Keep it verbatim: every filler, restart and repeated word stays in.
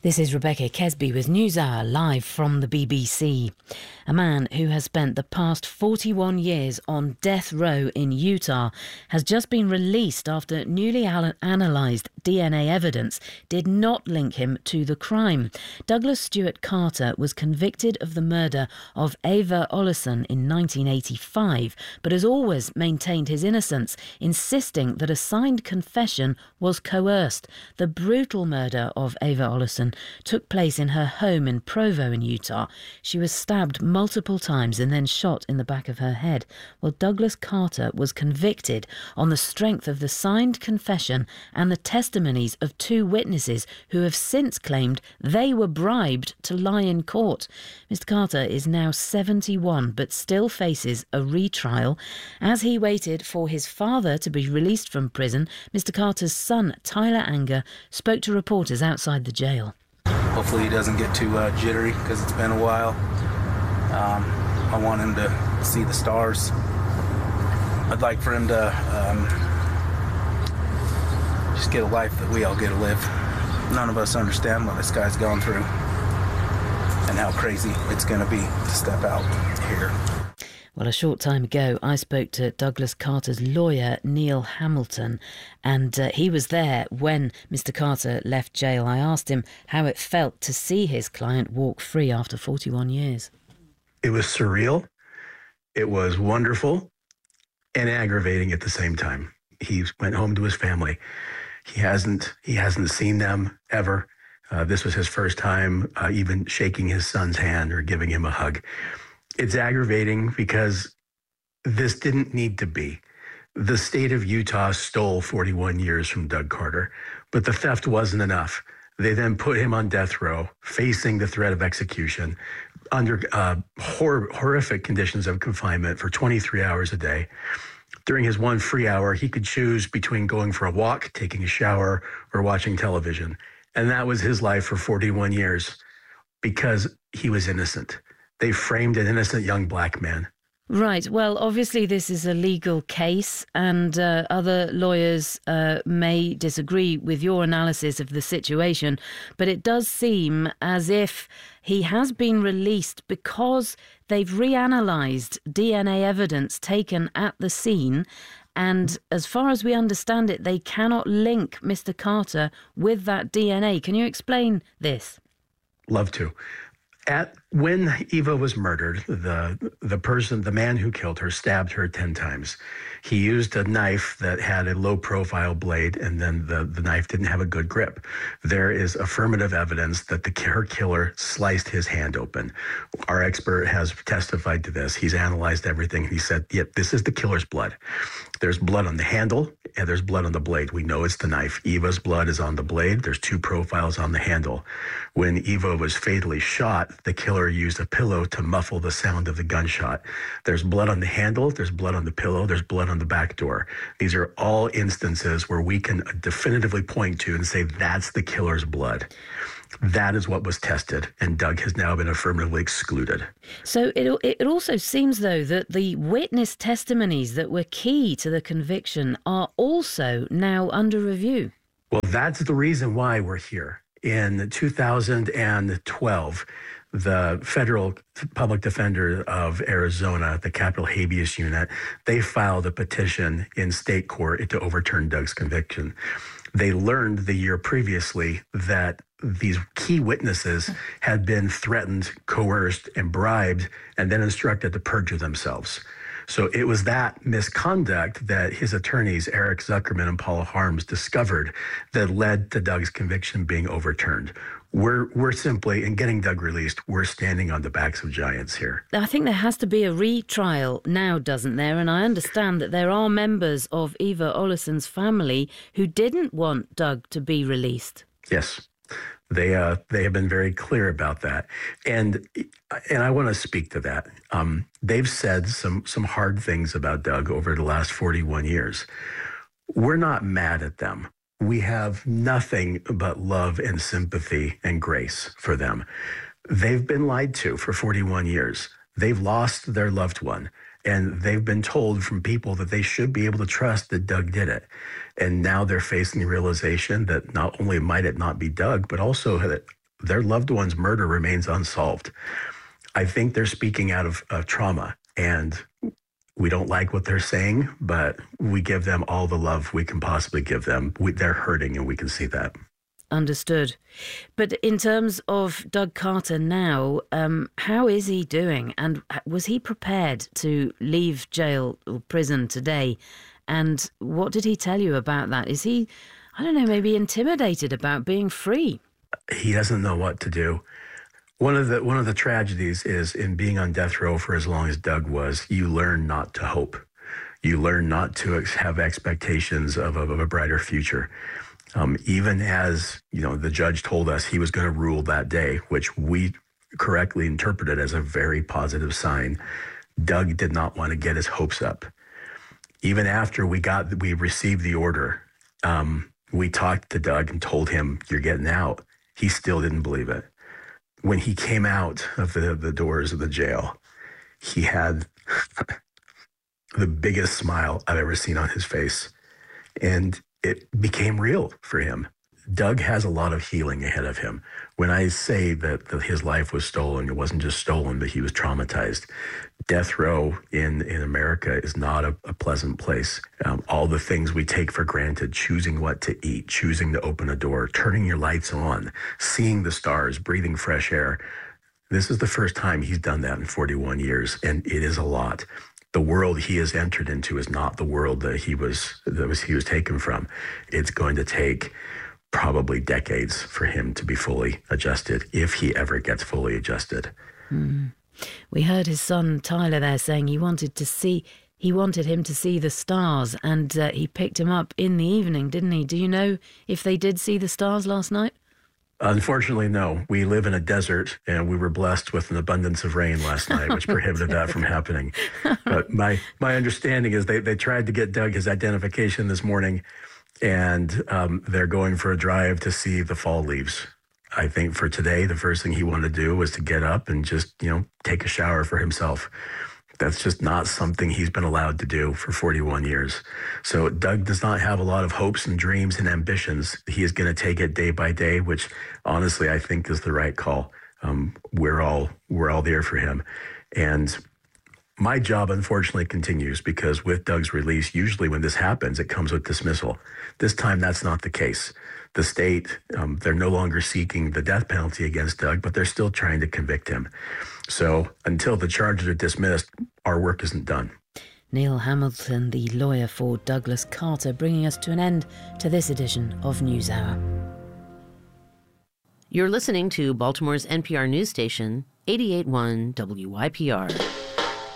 This is Rebecca Kesby with NewsHour, live from the B B C. A man who has spent the past forty-one years on death row in Utah has just been released after newly analysed D N A evidence did not link him to the crime. Douglas Stewart Carter was convicted of the murder of Ava Olesen in nineteen eighty-five, but has always maintained his innocence, insisting that a signed confession was coerced. The brutal murder of Ava Olesen took place in her home in Provo in Utah. She was stabbed multiple times and then shot in the back of her head. Well, Douglas Carter was convicted on the strength of the signed confession and the testimonies of two witnesses who have since claimed they were bribed to lie in court. Mister Carter is now seventy-one but still faces a retrial. As he waited for his father to be released from prison, Mister Carter's son, Tyler Anger, spoke to reporters outside the jail. Hopefully he doesn't get too uh, jittery because it's been a while. Um, I want him to see the stars. I'd like for him to um, just get a life that we all get to live. None of us understand what this guy's gone through and how crazy it's going to be to step out here. Well, a short time ago, I spoke to Douglas Carter's lawyer, Neil Hamilton, and uh, he was there when Mister Carter left jail. I asked him how it felt to see his client walk free after forty-one years. It was surreal, it was wonderful, and aggravating at the same time. He went home to his family. He hasn't, he hasn't seen them ever. Uh, this was his first time uh, even shaking his son's hand or giving him a hug. It's aggravating because this didn't need to be. The state of Utah stole forty-one years from Doug Carter, but the theft wasn't enough. They then put him on death row, facing the threat of execution, under uh, hor- horrific conditions of confinement for twenty-three hours a day. During his one free hour, he could choose between going for a walk, taking a shower, or watching television. And that was his life for forty-one years because he was innocent. They framed an innocent young black man. Right. Well, obviously this is a legal case and uh, other lawyers uh, may disagree with your analysis of the situation, but it does seem as if he has been released because they've reanalysed D N A evidence taken at the scene, and as far as we understand it, they cannot link Mister Carter with that D N A. Can you explain this? Love to. At when Eva was murdered, the the person, the man who killed her, stabbed her ten times. He used a knife that had a low-profile blade, and then the, the knife didn't have a good grip. There is affirmative evidence that the her killer sliced his hand open. Our expert has testified to this. He's analyzed everything. He said, yep, this is the killer's blood. There's blood on the handle, and there's blood on the blade. We know it's the knife. Eva's blood is on the blade. There's two profiles on the handle. When Eva was fatally shot, the killer used a pillow to muffle the sound of the gunshot. There's blood on the handle, there's blood on the pillow, there's blood on the back door. These are all instances where we can definitively point to and say that's the killer's blood. That is what was tested, and Doug has now been affirmatively excluded. So it, it also seems, though, that the witness testimonies that were key to the conviction are also now under review. Well, that's the reason why we're here. In two thousand twelve, the federal public defender of Arizona, the Capitol Habeas Unit, they filed a petition in state court to overturn Doug's conviction. They learned the year previously that these key witnesses had been threatened, coerced, and bribed, and then instructed to perjure themselves. So it was that misconduct that his attorneys, Eric Zuckerman and Paula Harms, discovered that led to Doug's conviction being overturned. We're we're simply, in getting Doug released, we're standing on the backs of giants here. I think there has to be a retrial now, doesn't there? And I understand that there are members of Eva Olesen's family who didn't want Doug to be released. Yes. They uh, they have been very clear about that, and and I want to speak to that. Um, they've said some some hard things about Doug over the last forty-one years. We're not mad at them. We have nothing but love and sympathy and grace for them. They've been lied to for forty-one years. They've lost their loved one, and they've been told from people that they should be able to trust that Doug did it. And now they're facing the realization that not only might it not be Doug, but also that their loved one's murder remains unsolved. I think they're speaking out of, of trauma, and we don't like what they're saying, but we give them all the love we can possibly give them. We, they're hurting, and we can see that. Understood. But in terms of Doug Carter now, um, how is he doing? And was he prepared to leave jail or prison today? And what did he tell you about that? Is he, I don't know, maybe intimidated about being free? He doesn't know what to do. One of the one of the tragedies is in being on death row for as long as Doug was, you learn not to hope. You learn not to ex- have expectations of a, of a brighter future. Um, even as, you know, the judge told us he was going to rule that day, which we correctly interpreted as a very positive sign, Doug did not want to get his hopes up. Even after we got, we received the order, um, we talked to Doug and told him, you're getting out. He still didn't believe it. When he came out of the, the doors of the jail, he had the biggest smile I've ever seen on his face. And it became real for him. Doug has a lot of healing ahead of him. When I say that, that his life was stolen, it wasn't just stolen, but he was traumatized. Death row in, in America is not a, a pleasant place. Um, all the things we take for granted, choosing what to eat, choosing to open a door, turning your lights on, seeing the stars, breathing fresh air. This is the first time he's done that in forty-one years, and it is a lot. The world he has entered into is not the world that he was that was he was taken from. It's going to take probably decades for him to be fully adjusted, if he ever gets fully adjusted. Mm. We heard his son Tyler there saying he wanted to see he wanted him to see the stars, and uh, he picked him up in the evening, didn't he? Do you know if they did see the stars last night? Unfortunately, no. We live in a desert, and we were blessed with an abundance of rain last night, which prohibited that from happening. But my my understanding is they, they tried to get Doug his identification this morning, and um, they're going for a drive to see the fall leaves. I think for today, the first thing he wanted to do was to get up and just, you know, take a shower for himself. That's just not something he's been allowed to do for forty-one years. So Doug does not have a lot of hopes and dreams and ambitions. He is going to take it day by day, which honestly I think is the right call. Um, we're all we're all there for him. And my job, unfortunately, continues, because with Doug's release, usually when this happens, it comes with dismissal. This time, that's not the case. The state, um, they're no longer seeking the death penalty against Doug, but they're still trying to convict him. So until the charges are dismissed, our work isn't done. Neil Hamilton, the lawyer for Douglas Carter, bringing us to an end to this edition of NewsHour. You're listening to Baltimore's N P R news station, eighty-eight point one W Y P R.